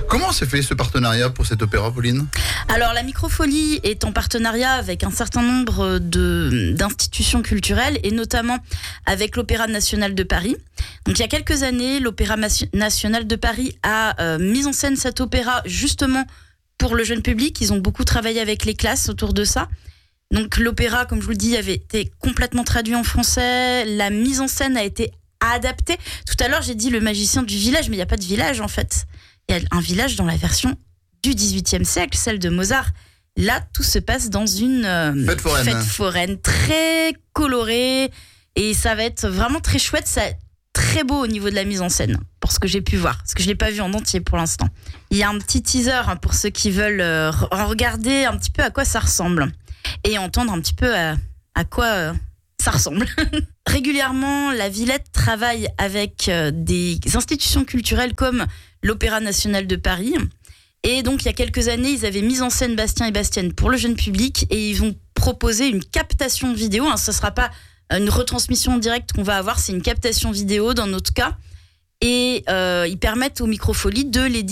Comment s'est fait ce partenariat pour cet opéra, Pauline ? Alors la Microfolie est en partenariat avec un certain nombre d'institutions culturelles et notamment avec l'Opéra national de Paris. Donc il y a quelques années, l'Opéra national de Paris a mis en scène cet opéra justement pour le jeune public. Ils ont beaucoup travaillé avec les classes autour de ça. Donc l'opéra, comme je vous le dis, avait été complètement traduit en français. La mise en scène a été adaptée. Tout à l'heure, j'ai dit le magicien du village, mais il n'y a pas de village en fait. Il y a un village dans la version du XVIIIe siècle, celle de Mozart. Là, tout se passe dans une fête foraine très colorée et ça va être vraiment très chouette. C'est très beau au niveau de la mise en scène, pour ce que j'ai pu voir, parce que je ne l'ai pas vu en entier pour l'instant. Il y a un petit teaser pour ceux qui veulent regarder un petit peu à quoi ça ressemble et entendre un petit peu à quoi ça ressemble. Régulièrement, la Villette travaille avec des institutions culturelles comme l'Opéra national de Paris. Et donc, il y a quelques années, ils avaient mis en scène Bastien et Bastienne pour le jeune public et ils vont proposer une captation vidéo. Ce ne sera pas une retransmission en direct qu'on va avoir, c'est une captation vidéo dans notre cas. Et ils permettent aux Microfolies de les